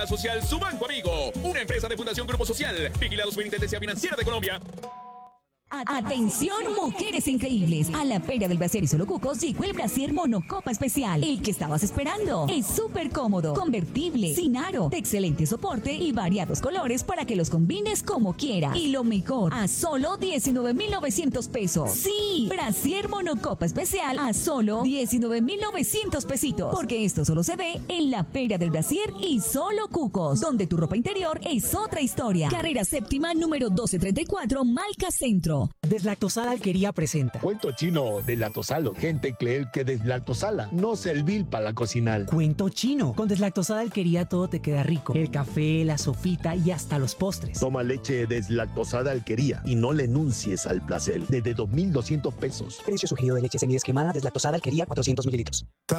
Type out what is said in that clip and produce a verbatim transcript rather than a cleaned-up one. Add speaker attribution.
Speaker 1: Social Su Banco Amigo, una empresa de Fundación Grupo Social, vigilado Superintendencia Financiera de Colombia.
Speaker 2: Atención, mujeres increíbles. A la Feria del Brasier y Solo Cucos llegó el Brasier Monocopa Especial. El que estabas esperando. Es súper cómodo, convertible, sin aro, de excelente soporte y variados colores para que los combines como quieras. Y lo mejor, a solo diecinueve mil novecientos pesos. Sí, Brasier Monocopa Especial a solo diecinueve mil novecientos pesitos. Porque esto solo se ve en la Feria del Brasier y Solo Cucos, donde tu ropa interior es otra historia. Carrera séptima, número doce treinta y cuatro, Malca Centro.
Speaker 3: Deslactosada Alquería presenta
Speaker 4: Cuento chino, deslactosalo. Gente cree que deslactosala no servir para la cocinar.
Speaker 3: Cuento chino. Con Deslactosada Alquería todo te queda rico. El café, la sopita y hasta los postres.
Speaker 4: Toma leche deslactosada Alquería y no le enuncies al placer. Desde dos mil doscientos pesos.
Speaker 3: Precio sugerido de leche semidescremada Deslactosada Alquería cuatrocientos mililitros.